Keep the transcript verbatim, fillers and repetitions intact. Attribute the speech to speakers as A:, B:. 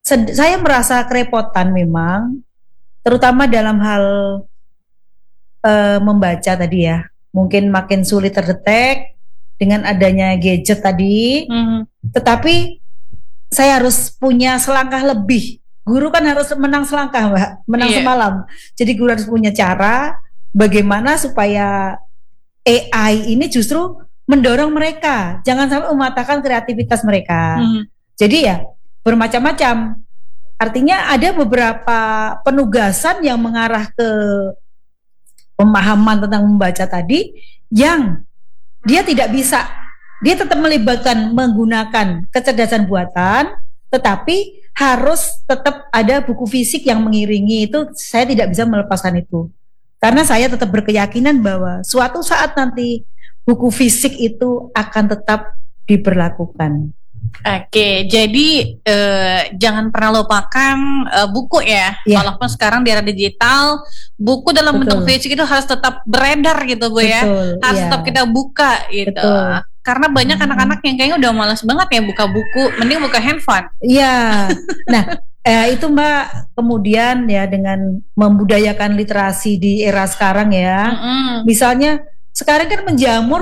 A: sed- saya merasa kerepotan memang, terutama dalam hal eh, membaca tadi ya. Mungkin makin sulit terdetek dengan adanya gadget tadi.
B: Mhm.
A: Tetapi saya harus punya selangkah lebih. Guru kan harus menang selangkah, Mbak, menang
B: Iya.
A: semalam. Jadi guru harus punya cara bagaimana supaya A I ini justru mendorong mereka, jangan sampai mematahkan kreativitas mereka.
B: Mhm.
A: Jadi ya bermacam-macam. Artinya ada beberapa penugasan yang mengarah ke pemahaman tentang membaca tadi yang dia tidak bisa, dia tetap melibatkan menggunakan kecerdasan buatan, tetapi harus tetap ada buku fisik yang mengiringi itu. Saya tidak bisa melepaskan itu karena saya tetap berkeyakinan bahwa suatu saat nanti buku fisik itu akan tetap diberlakukan.
B: Oke, jadi eh, jangan pernah lupakan eh, buku ya.
A: Ya.
B: Walaupun sekarang di era digital, buku dalam
A: Betul.
B: bentuk fisik itu harus tetap beredar gitu Bu ya.
A: Betul,
B: Harus
A: iya.
B: tetap kita buka gitu.
A: Betul.
B: Karena banyak
A: Hmm.
B: anak-anak yang kayaknya udah malas banget ya buka buku, mending buka handphone.
A: Iya. Nah, eh, itu Mbak, kemudian ya dengan membudayakan literasi di era sekarang ya.
B: Mm-mm.
A: Misalnya sekarang kan menjamur